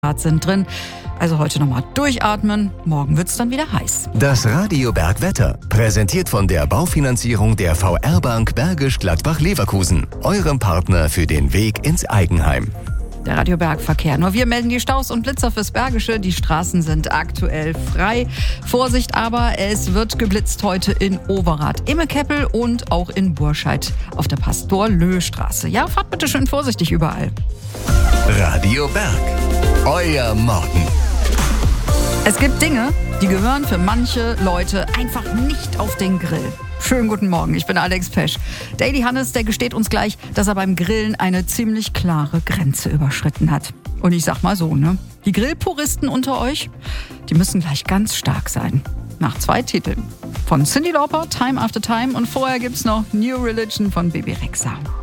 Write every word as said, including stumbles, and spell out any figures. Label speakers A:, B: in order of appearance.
A: Grad sind drin. Also heute nochmal durchatmen. Morgen wird's dann wieder heiß.
B: Das Radio Bergwetter, präsentiert von der Baufinanzierung der V R-Bank Bergisch Gladbach-Leverkusen, eurem Partner für den Weg ins Eigenheim.
A: Der Radio Bergverkehr. Nur wir melden die Staus und Blitzer fürs Bergische. Die Straßen sind aktuell frei. Vorsicht aber, es wird geblitzt heute in Overath, Immekeppel und auch in Burscheid auf der Pastor-Löh-Straße. Ja, fahrt bitte schön vorsichtig überall.
B: Radio Berg, euer Morgen.
A: Es gibt Dinge, die gehören für manche Leute einfach nicht auf den Grill. Schönen guten Morgen, ich bin Alex Pesch. Daily Hannes, der gesteht uns gleich, dass er beim Grillen eine ziemlich klare Grenze überschritten hat. Und ich sag mal so, ne? Die Grillpuristen unter euch, die müssen gleich ganz stark sein. Nach zwei Titeln. Von Cyndi Lauper, Time After Time, und vorher gibt's noch New Religion von Bebe Rexha.